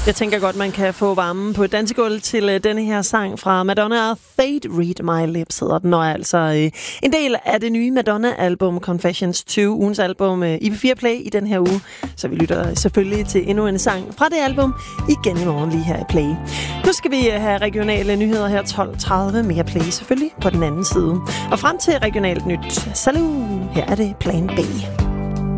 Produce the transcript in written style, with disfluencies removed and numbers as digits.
Jeg tænker godt, man kan få varmen på et dansegulv til denne her sang fra Madonna og Fate. Read My Lips hedder den, og er altså en del af det nye Madonna-album Confessions 2, ugens album i P4 Play i den her uge. Så vi lytter selvfølgelig til endnu en sang fra det album igen i morgen lige her i Play. Nu skal vi have regionale nyheder her 12.30, mere Play selvfølgelig på den anden side. Og frem til regionalt nyt. Salut! Her er det Plan B.